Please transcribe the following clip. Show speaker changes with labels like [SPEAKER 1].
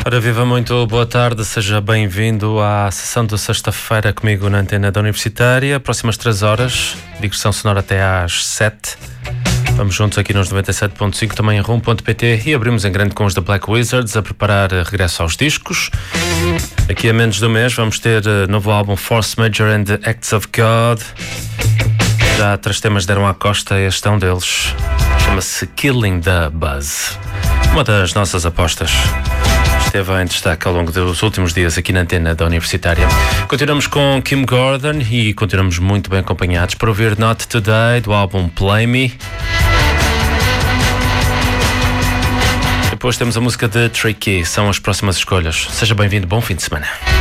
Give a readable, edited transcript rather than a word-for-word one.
[SPEAKER 1] Ora, viva, muito boa tarde, seja bem-vindo à sessão de sexta-feira comigo na Antena da Universitária. Próximas 3 horas, digressão sonora até às 7. Vamos juntos aqui nos 97.5, também em RUM.pt, e abrimos em grande com os The Black Wizards a preparar regresso aos discos. Aqui a menos de um mês vamos ter novo álbum Force Major and the Acts of God. Já 3 temas deram à costa, este é um deles. Chama-se Killing the Buzz. Uma das nossas apostas. Esteve em destaque ao longo dos últimos dias aqui na Antena da Universitária. Continuamos com Kim Gordon e continuamos muito bem acompanhados para ouvir Not Today, do álbum Play Me. Depois temos a música de Tricky, são as próximas escolhas. Seja bem-vindo, bom fim de semana.